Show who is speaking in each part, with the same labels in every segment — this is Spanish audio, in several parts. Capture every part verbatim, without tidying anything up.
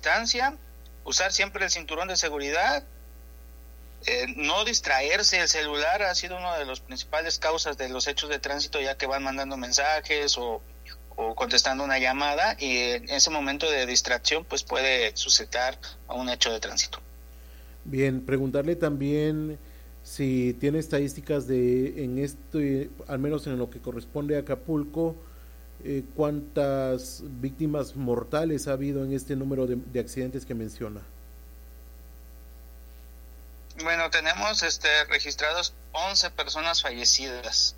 Speaker 1: distancia, usar siempre el cinturón de seguridad, eh, no distraerse. El celular ha sido una de las principales causas de los hechos de tránsito, ya que van mandando mensajes o, o contestando una llamada, y en ese momento de distracción pues puede suscitar a un hecho de tránsito.
Speaker 2: Bien, preguntarle también si tiene estadísticas de, en este, al menos en lo que corresponde a Acapulco, eh, cuántas víctimas mortales ha habido en este número de, de accidentes que menciona.
Speaker 1: Bueno, tenemos este registrados once personas fallecidas.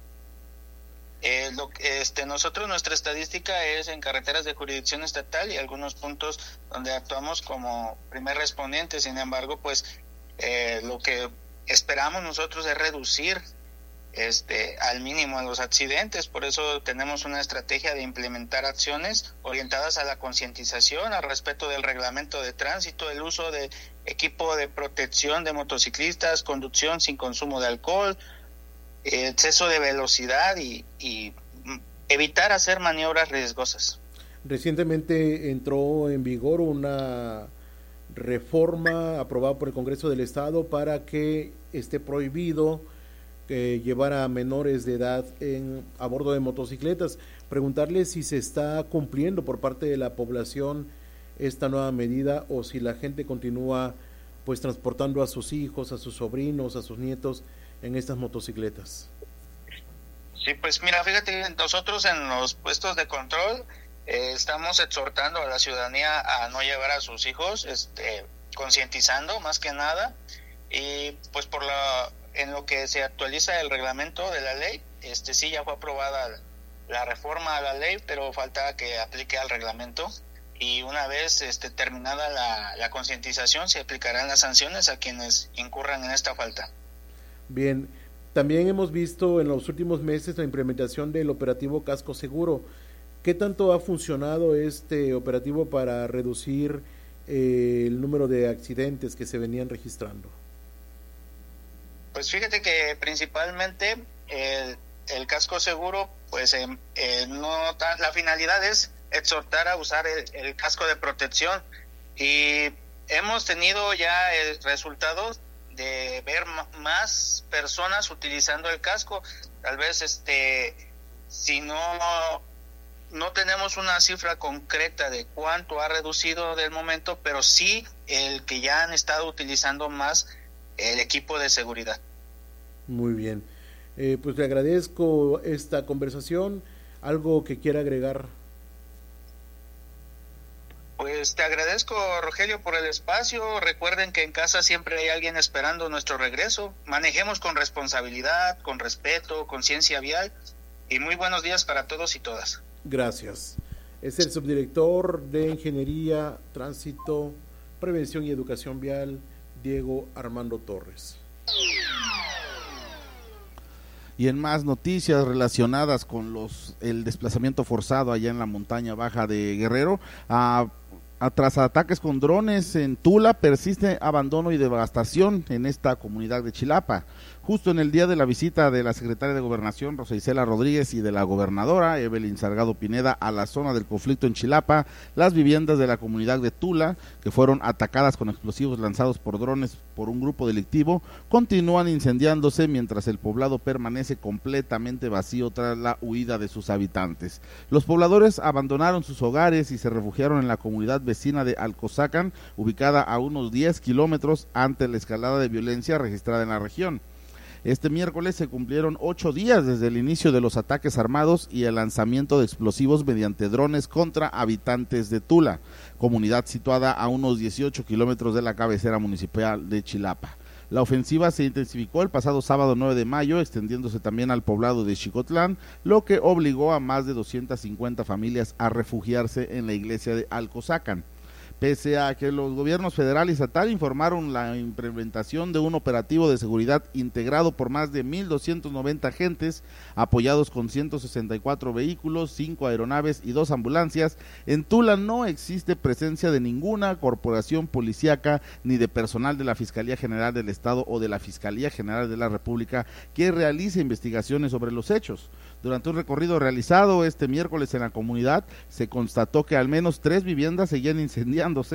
Speaker 1: Eh, lo, este, nosotros, nuestra estadística es en carreteras de jurisdicción estatal y algunos puntos donde actuamos como primer respondiente. Sin embargo, pues eh, lo que esperamos nosotros es reducir este al mínimo los accidentes. Por eso tenemos una estrategia de implementar acciones orientadas a la concientización, al respeto del reglamento de tránsito, el uso de equipo de protección de motociclistas, conducción sin consumo de alcohol, exceso de velocidad y, y evitar hacer maniobras riesgosas.
Speaker 2: Recientemente entró en vigor una reforma aprobada por el Congreso del Estado para que esté prohibido eh, llevar a menores de edad en, a bordo de motocicletas. Preguntarle si se está cumpliendo por parte de la población esta nueva medida o si la gente continúa pues transportando a sus hijos, a sus sobrinos, a sus nietos en estas motocicletas.
Speaker 1: Sí, pues mira, fíjate que nosotros en los puestos de control eh, estamos exhortando a la ciudadanía a no llevar a sus hijos, este, concientizando más que nada, y pues por la en lo que se actualiza el reglamento de la ley, este sí ya fue aprobada la reforma a la ley, pero falta que aplique al reglamento, y una vez este, terminada la, la concientización se aplicarán las sanciones a quienes incurran en esta falta.
Speaker 2: Bien, también hemos visto en los últimos meses la implementación del operativo Casco Seguro. ¿Qué tanto ha funcionado este operativo para reducir eh, el número de accidentes que se venían registrando?
Speaker 1: Pues fíjate que principalmente el, el casco seguro, pues eh, eh, no tan, la finalidad es exhortar a usar el, el casco de protección, y hemos tenido ya el resultado de ver m- más personas utilizando el casco. Tal vez este si no no tenemos una cifra concreta de cuánto ha reducido del momento, pero sí el que ya han estado utilizando más el equipo de seguridad.
Speaker 2: Muy bien, eh, pues le agradezco esta conversación. ¿Algo que quiera agregar?
Speaker 1: Pues te agradezco, Rogelio, por el espacio. Recuerden que en casa siempre hay alguien esperando nuestro regreso. Manejemos con responsabilidad, con respeto, conciencia vial, y muy buenos días para todos y todas.
Speaker 2: Gracias. Es el subdirector de Ingeniería, Tránsito, Prevención y Educación Vial, Diego Armando Torres.
Speaker 3: Y en más noticias relacionadas con los el desplazamiento forzado allá en la montaña baja de Guerrero, a, a, tras ataques con drones en Tula, persiste abandono y devastación en esta comunidad de Chilapa. Justo en el día de la visita de la secretaria de Gobernación, Rosa Isela Rodríguez, y de la gobernadora, Evelyn Salgado Pineda, a la zona del conflicto en Chilapa, las viviendas de la comunidad de Tula, que fueron atacadas con explosivos lanzados por drones por un grupo delictivo, continúan incendiándose mientras el poblado permanece completamente vacío tras la huida de sus habitantes. Los pobladores abandonaron sus hogares y se refugiaron en la comunidad vecina de Alcozacan, ubicada a unos diez kilómetros, ante la escalada de violencia registrada en la región. Este miércoles se cumplieron ocho días desde el inicio de los ataques armados y el lanzamiento de explosivos mediante drones contra habitantes de Tula, comunidad situada a unos dieciocho kilómetros de la cabecera municipal de Chilapa. La ofensiva se intensificó el pasado sábado nueve de mayo, extendiéndose también al poblado de Xicotlán, lo que obligó a más de doscientas cincuenta familias a refugiarse en la iglesia de Alcozacan. Pese a que los gobiernos federal y estatal informaron la implementación de un operativo de seguridad integrado por más de mil doscientos noventa agentes, apoyados con ciento sesenta y cuatro vehículos, cinco aeronaves y dos ambulancias, en Tula no existe presencia de ninguna corporación policíaca ni de personal de la Fiscalía General del Estado o de la Fiscalía General de la República que realice investigaciones sobre los hechos. Durante un recorrido realizado este miércoles en la comunidad, se constató que al menos tres viviendas seguían incendiándose